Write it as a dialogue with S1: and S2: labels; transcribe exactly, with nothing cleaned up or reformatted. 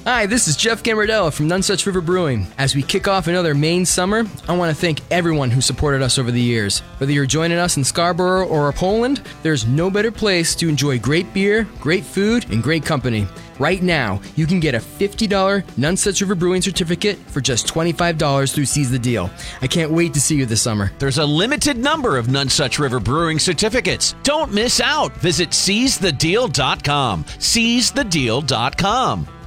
S1: Hi, this is Jeff Gambardella from Nonesuch River Brewing. As we kick off another Maine summer, I want to thank everyone who supported us over the years. Whether you're joining us in Scarborough or Poland, there's no better place to enjoy great beer, great food, and great company. Right now, you can get a fifty dollars Nonesuch River Brewing certificate for just twenty-five dollars through Seize the Deal. I can't wait to see you this summer.
S2: There's a limited number of Nonesuch River Brewing certificates. Don't miss out. Visit seize the deal dot com. seize the deal dot com.